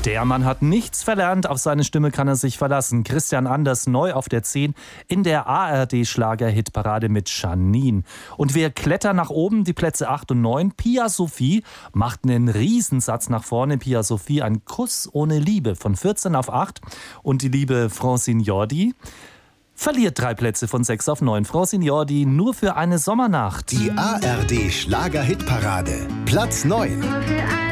Der Mann hat nichts verlernt, auf seine Stimme kann er sich verlassen. Christian Anders neu auf der 10 in der ARD-Schlager-Hitparade mit Janine. Und wir klettern nach oben, die Plätze 8 und 9. Pia Sophie macht einen Riesensatz nach vorne. Pia Sophie, ein Kuss ohne Liebe von 14 auf 8. Und die liebe Francine Jordi verliert 3 Plätze von 6 auf 9. Francine Jordi, nur für eine Sommernacht. Die ARD-Schlager-Hitparade, Platz 9.